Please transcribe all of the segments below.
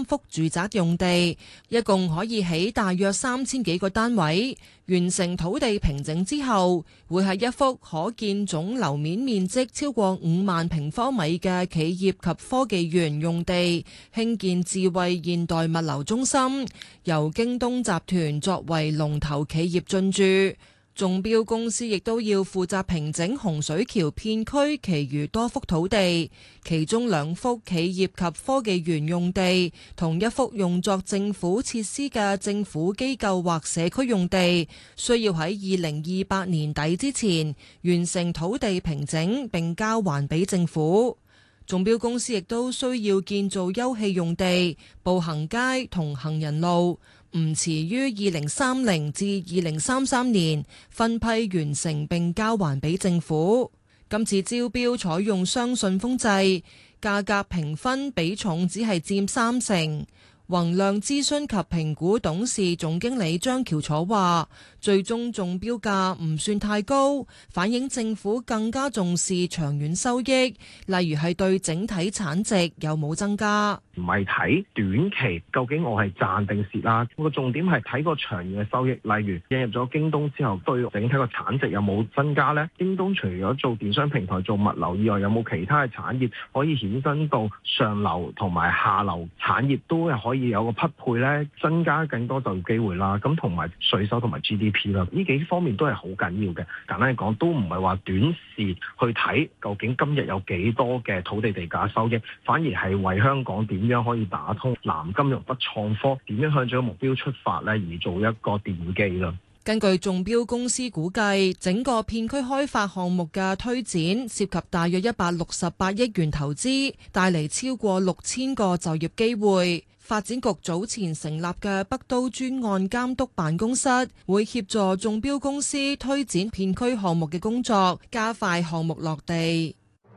幅住宅用地，一共可以起大約3000幾個單位。完成土地平整之後，會係一幅可建總樓面面積超過5萬平方米嘅企業及科技園用地，興建智慧現代物流中心，由京東集團作為龍頭企業進駐。中標公司亦都要負責平整洪水橋片區其餘多幅土地，其中2幅企業及科技園用地，同1幅用作政府設施嘅政府機構或社區用地，需要喺2028年底之前完成土地平整並交還俾政府。中標公司亦都需要建造休憩用地、步行街同行人路，唔遲於2030至2033年分批完成並交還俾政府。今次招標採用雙信封制，價格評分比重只係佔30%。宏亮諮詢及評估董事總經理張喬楚話，最終中標價唔算太高，反映政府更加重視長遠收益，例如係對整體產值有冇增加。 唔係睇短期究竟我係賺定蝕啦，個重點係睇個長遠嘅收益。例如引入咗京東之後，對整體個產值有冇增加呢？京東除咗做電商平台、做物流以外，有冇其他嘅產業可以衍生到上流同埋下流產業都係可以有個匹配咧，增加更多就業機會啦。咁同埋稅收同埋 GDP 啦，呢幾方面都係好緊要嘅。簡單嚟講，都唔係話短視去睇究竟今日有幾多嘅土地地價收益，反而係為香港點樣可以打通南金融北創科，點樣向咗目標出發咧，而做一個奠基啦。 根據中標公司估計，整個片區開發項目嘅推展涉及大約168億元投資，帶嚟超過6000個就業機會。發展局早前成立嘅北都專案監督辦公室，會協助中標公司推展片區項目嘅工作，加快項目落地。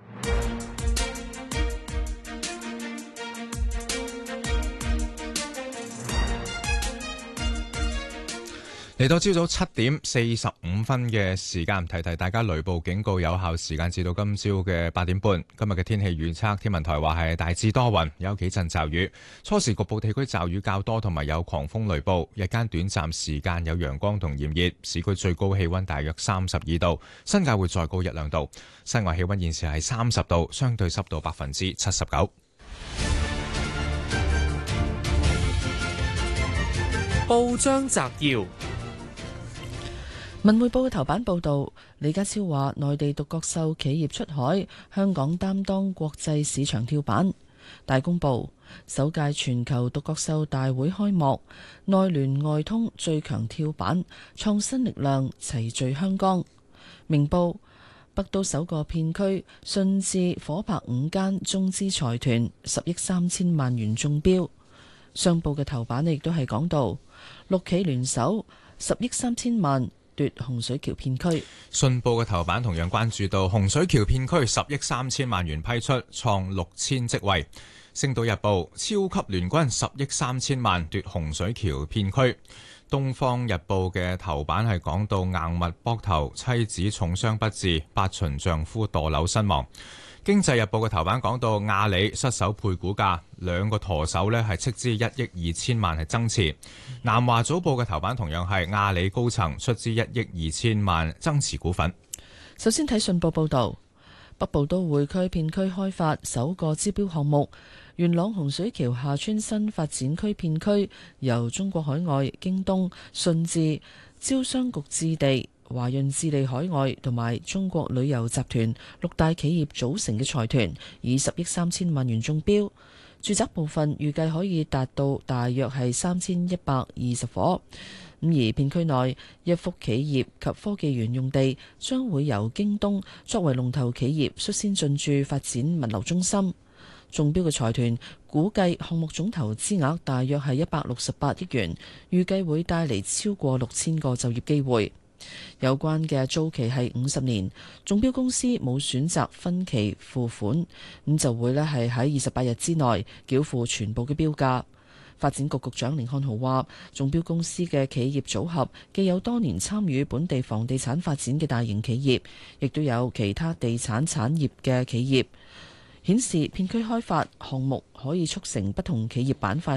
嚟到朝早7點45分嘅時間，提提大家雷暴警告有效時間至到今朝嘅8點半。今日嘅天氣預測，天文台話係大致多雲，有幾陣驟雨，初時局部地區驟雨較多，同埋有狂風雷暴。日間短暫時間有陽光同炎熱，市區最高氣溫大約32度，新界會再高1-2度。室外氣溫現時係30度，相對濕度79%。 報章摘要。 文匯報嘅頭版報道，李家超話內地獨角獸企業出海，香港擔當國際市場跳板。大公報，首屆全球獨角獸大會開幕，內聯外通最強跳板，創新力量齊聚香港。明報，北都首個片區順治火拍5間中資財團10億3千萬元中標。商報嘅頭版亦都係講到六企聯手10億3千萬奪洪水橋片區。 信報嘅頭版同樣關注到洪水橋片區10億3千萬元批出，創6000職位。星島日報，超級聯軍10億3千萬奪洪水橋片區。東方日報嘅頭版係講到硬物膊頭，妻子重傷不治，8旬丈夫墮樓身亡。經濟日報嘅頭版講到阿里失手配股價，2個舵手呢係斥資1億2千萬係增持。南華早報嘅頭版同樣係阿里高層出資1億2千萬增持股份。 首先睇信報報道，北部都會區片區開發首個招標項目，元朗洪水橋廈村新發展區片區由中國海外、京東、順治、招商局置地、華潤置地海外同埋中國旅遊集團6大企業組成嘅財團，以10億3千萬元中標。住宅部分預計可以達到大約係3120伙。而片區內一幅企業及科技園用地將會由京東作為龍頭企業率先進駐發展物流中心。中標嘅財團估計項目總投資額大約係168億元，預計會帶嚟超過6000個就業機會。有關嘅租期係50年，中標公司冇選擇分期付款，咁就會咧係喺28日之內繳付全部嘅標價。發展局局長甯漢豪話，中標公司嘅企業組合既有多年參與本地房地產發展嘅大型企業，亦都有其他地產產業嘅企業，顯示片區開發項目可以促成不同企業板塊